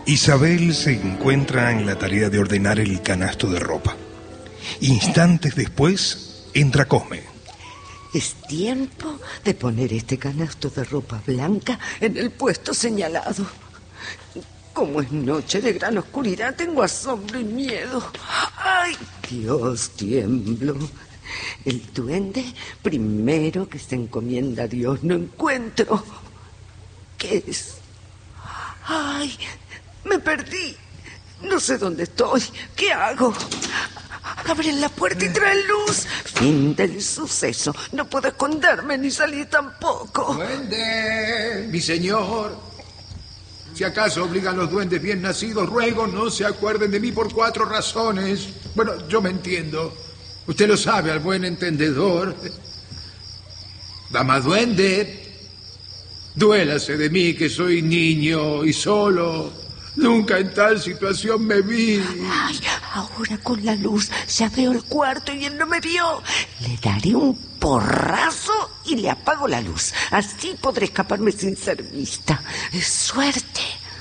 Isabel se encuentra en la tarea de ordenar el canasto de ropa. Instantes después, entra Cosme. Es tiempo de poner este canasto de ropa blanca en el puesto señalado. Como es noche de gran oscuridad, tengo asombro y miedo. ¡Ay, Dios, tiemblo! El duende primero que se encomienda a Dios no encuentro. ¿Qué es? ¡Ay! Me perdí. No sé dónde estoy. ¿Qué hago? Abren la puerta y traen luz. Fin del suceso. No puedo esconderme ni salir tampoco. ¡Duende! Mi señor. Si acaso obligan los duendes bien nacidos, ruego no se acuerden de mí por 4 razones. Bueno, yo me entiendo. Usted lo sabe al buen entendedor. Dama duende, duélase de mí que soy niño y solo. Nunca en tal situación me vi. Ay, ahora con la luz ya veo el cuarto y él no me vio. Le daré un porrazo y le apago la luz. Así podré escaparme sin ser vista. ¡Es suerte!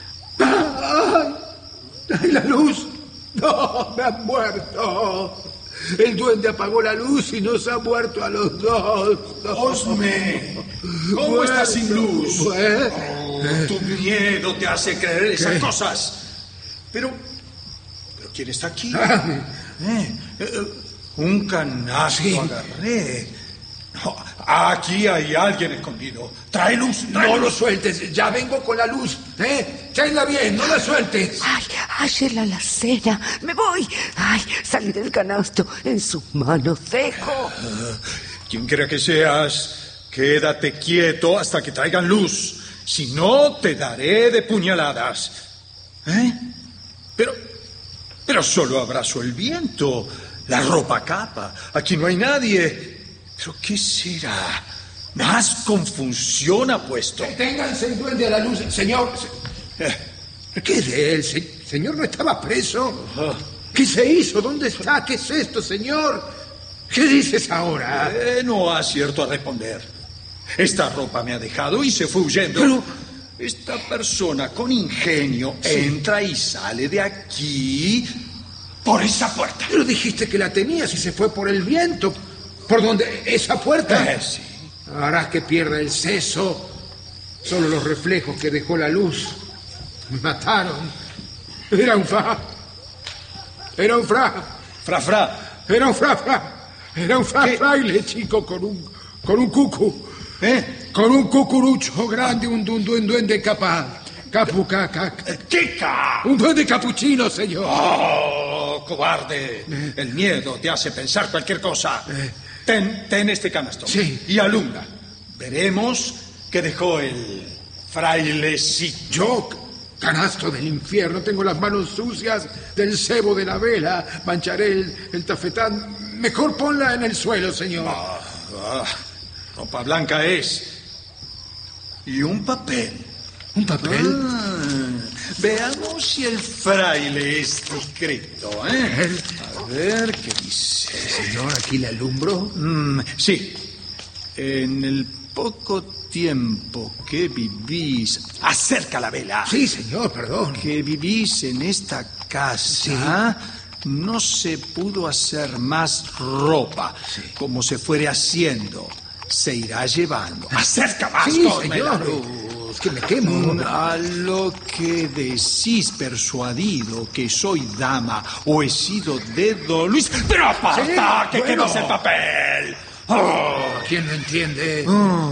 ¡Ay, la luz! ¡No, me han muerto! El duende apagó la luz y nos ha muerto a los dos. Cosme, ¿cómo estás sin luz? Tu miedo te hace creer esas cosas. Pero ¿quién está aquí? Un canasto agarré. No, aquí hay alguien escondido. Trae luz. No lo sueltes, ya vengo con la luz. Tenla bien, no la sueltes. Ay, la alacena. Me voy. Ay, salí del canasto. En sus manos dejo. Quien quiera que seas, quédate quieto hasta que traigan luz. Si no, te daré de puñaladas. Pero solo abrazo el viento. La ropa capa. Aquí no hay nadie. ¿Pero qué será? Más confusión ha puesto. Deténganse el duende a la luz, señor. ¿Qué de él? ¿Señor no estaba preso? ¿Qué se hizo? ¿Dónde está? ¿Qué es esto, señor? ¿Qué dices ahora? No acierto a responder. Esta ropa me ha dejado y se fue huyendo. Pero esta persona con ingenio entra y sale de aquí por esa puerta. Pero dijiste que la tenías y se fue por el viento. ¿Por dónde? ¿Esa puerta? Sí. Harás que pierda el seso. Solo los reflejos que dejó la luz. Me mataron. Era un fra. Era un fra. Fra. Era un fra. Era un fraile, chico, con un cucu. Con un cucurucho grande, un duende capaz. ¡Chica! Un duende capuchino, señor. ¡Oh, cobarde! El miedo te hace pensar cualquier cosa. Ten este canasto. Sí. Y alumbra. Veremos qué dejó el frailecito. Yo, canasto del infierno, tengo las manos sucias del cebo de la vela. Mancharé el tafetán. Mejor ponla en el suelo, señor. Ropa blanca es. Y un papel. ¿Un papel? Veamos si el fraile es discreto, ¿eh? A ver qué dice. Señor, ¿aquí le alumbro? Sí. En el poco tiempo que vivís... Acerca la vela. Sí, señor, perdón. Que vivís en esta casa... Sí. No se pudo hacer más ropa. Sí. Como se fuere haciendo. Se irá llevando. Acerca más, sí, Cosme, señor. la luz. Que me quemo. A lo que decís persuadido que soy dama o he sido de Don Luis. ¡Pero aparta! Sí, que no es el papel! ¿Quién lo entiende?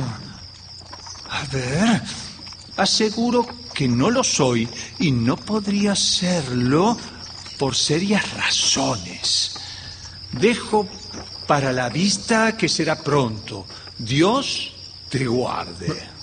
A ver... Aseguro que no lo soy y no podría serlo por serias razones. Dejo para la vista que será pronto. Dios te guarde.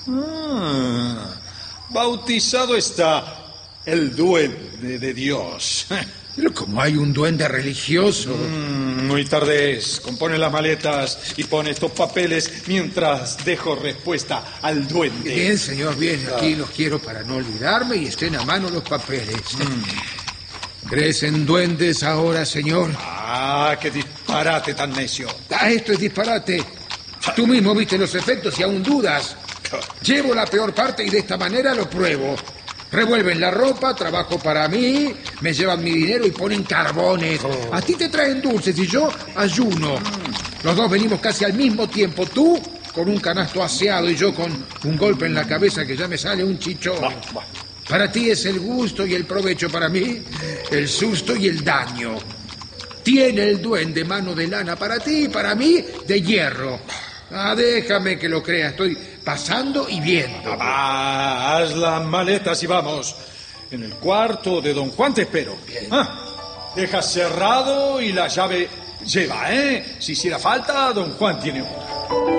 Bautizado está el duende de Dios. Pero como hay un duende religioso. Muy tarde es. Compone las maletas y pone estos papeles mientras dejo respuesta al duende. Bien, señor, bien. Aquí los quiero para no olvidarme y estén a mano los papeles. ¿Crees en duendes ahora, señor? ¡Qué disparate tan necio! Esto es disparate. Tú mismo viste los efectos y aún dudas. Llevo la peor parte y de esta manera lo pruebo. Revuelven la ropa, trabajo para mí, me llevan mi dinero y ponen carbones. A ti te traen dulces y yo ayuno. Los dos venimos casi al mismo tiempo. Tú con un canasto aseado y yo con un golpe en la cabeza que ya me sale un chichón. Para ti es el gusto y el provecho, para mí el susto y el daño. Tiene el duende mano de lana para ti y para mí de hierro. Déjame que lo crea, estoy pasando y viendo. Haz las maletas y vamos. En el cuarto de don Juan te espero. Deja cerrado y la llave lleva, ¿eh? Si hiciera falta, don Juan tiene otra.